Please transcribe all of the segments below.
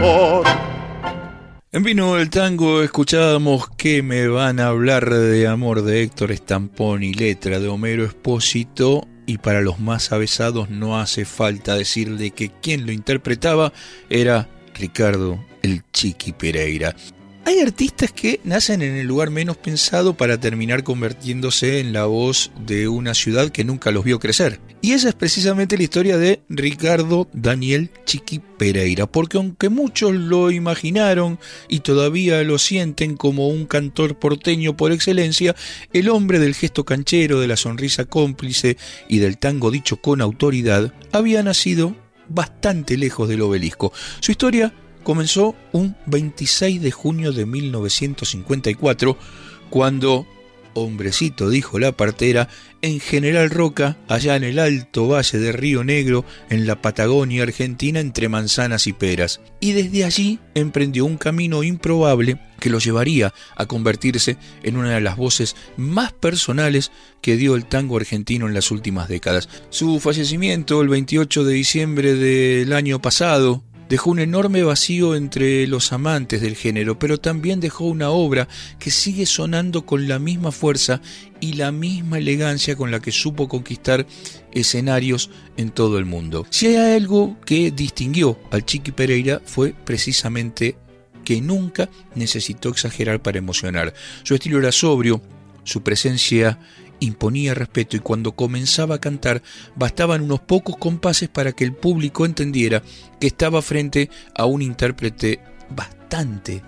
amor. En Vino el Tango escuchábamos Que me van a hablar de amor de Héctor Stamponi, letra de Homero Expósito, y para los más avesados no hace falta decirle que quien lo interpretaba era Ricardo el Chiqui Pereira. Hay artistas que nacen en el lugar menos pensado para terminar convirtiéndose en la voz de una ciudad que nunca los vio crecer. Y esa es precisamente la historia de Ricardo Daniel Chiqui Pereira, porque aunque muchos lo imaginaron y todavía lo sienten como un cantor porteño por excelencia, el hombre del gesto canchero, de la sonrisa cómplice y del tango dicho con autoridad, había nacido bastante lejos del obelisco. Su historia comenzó un 26 de junio de 1954, cuando, hombrecito dijo la partera, en General Roca, allá en el alto valle de Río Negro, en la Patagonia Argentina, entre manzanas y peras. Y desde allí emprendió un camino improbable que lo llevaría a convertirse en una de las voces más personales que dio el tango argentino en las últimas décadas. Su fallecimiento el 28 de diciembre del año pasado dejó un enorme vacío entre los amantes del género, pero también dejó una obra que sigue sonando con la misma fuerza y la misma elegancia con la que supo conquistar escenarios en todo el mundo. Si hay algo que distinguió al Chiqui Pereira fue precisamente que nunca necesitó exagerar para emocionar. Su estilo era sobrio, su presencia imponía respeto, y cuando comenzaba a cantar bastaban unos pocos compases para que el público entendiera que estaba frente a un intérprete bastante,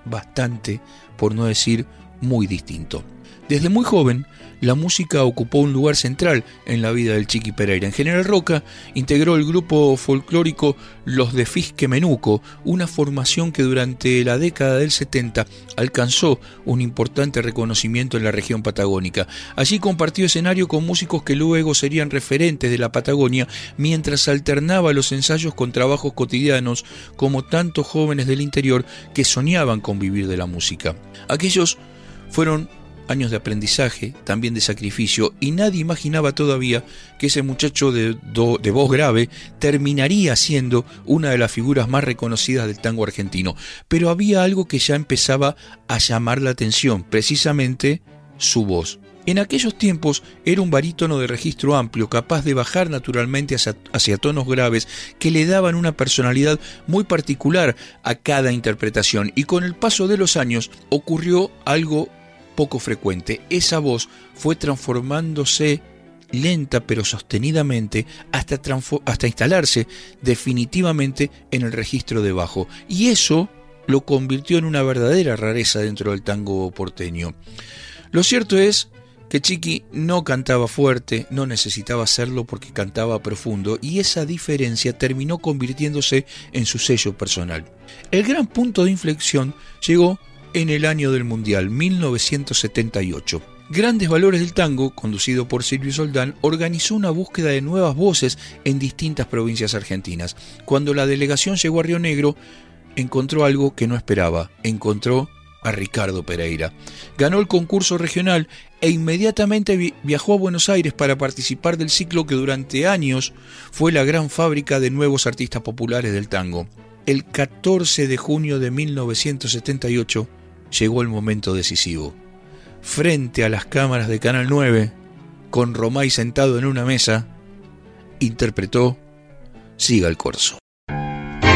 por no decir muy distinto. Desde muy joven, la música ocupó un lugar central en la vida del Chiqui Pereira. En General Roca integró el grupo folclórico Los de Fisque Menuco, una formación que durante la década del 70 alcanzó un importante reconocimiento en la región patagónica. Allí compartió escenario con músicos que luego serían referentes de la Patagonia, mientras alternaba los ensayos con trabajos cotidianos, como tantos jóvenes del interior que soñaban con vivir de la música. Aquellos fueron años de aprendizaje, también de sacrificio, y nadie imaginaba todavía que ese muchacho de voz grave terminaría siendo una de las figuras más reconocidas del tango argentino. Pero había algo que ya empezaba a llamar la atención, precisamente su voz. En aquellos tiempos era un barítono de registro amplio, capaz de bajar naturalmente hacia tonos graves que le daban una personalidad muy particular a cada interpretación, y con el paso de los años ocurrió algo poco frecuente. Esa voz fue transformándose lenta pero sostenidamente hasta instalarse definitivamente en el registro de bajo, y eso lo convirtió en una verdadera rareza dentro del tango porteño. Lo cierto es que Chiqui no cantaba fuerte, no necesitaba hacerlo porque cantaba profundo, y esa diferencia terminó convirtiéndose en su sello personal. El gran punto de inflexión llegó en el año del Mundial, 1978. Grandes Valores del Tango, conducido por Silvio Soldán, organizó una búsqueda de nuevas voces en distintas provincias argentinas. Cuando la delegación llegó a Río Negro, encontró algo que no esperaba. Encontró a Ricardo Pereira. Ganó el concurso regional e inmediatamente viajó a Buenos Aires para participar del ciclo que durante años fue la gran fábrica de nuevos artistas populares del tango. El 14 de junio de 1978 llegó el momento decisivo. Frente a las cámaras de Canal 9, con Romay sentado en una mesa, interpretó Siga el Corso.